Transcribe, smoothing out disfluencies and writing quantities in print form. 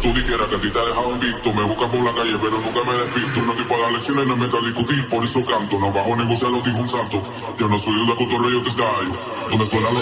tú dijeras que a ti te dejaban visto. Me buscan por la calle, pero nunca me despisto. No estoy para dar lecciones, no me meto a discutir, por eso canto. No bajo a negociar, lo dijo un santo. Yo no soy de cotorreo, yo te estallo. Donde suena los